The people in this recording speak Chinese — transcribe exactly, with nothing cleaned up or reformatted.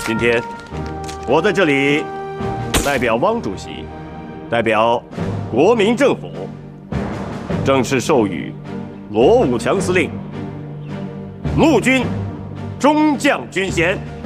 今天我在这里代表汪主席，代表国民政府，正式授予罗武强司令陆军中将军衔。